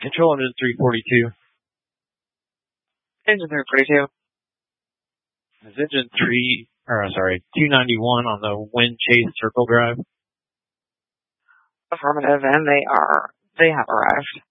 Control engine 342. Engine 342. Is engine 291 on the wind chase circle drive? Affirmative, and they have arrived.